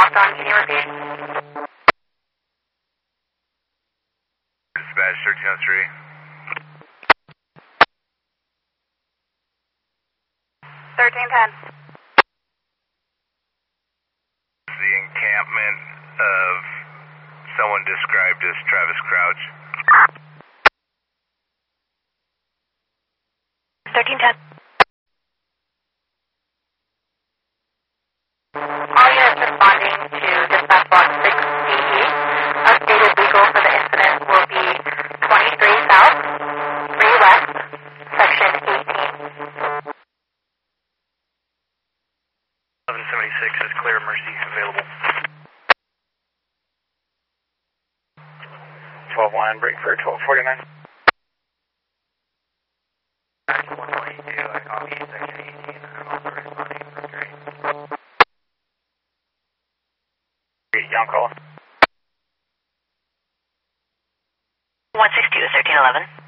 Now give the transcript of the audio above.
locked on. Can you repeat? Dispatch 1303. 1310. The encampment of someone described as Travis Crouch. 1310. All units responding to dispatch box 6DE. A stated legal for the incident will be 23 South, 3 West, Section 18. 1176 is clear, Mercy available. 12-1, break for 1249. 122, I copy Section 18. I'm also responding from 3. Young call. 162 1311.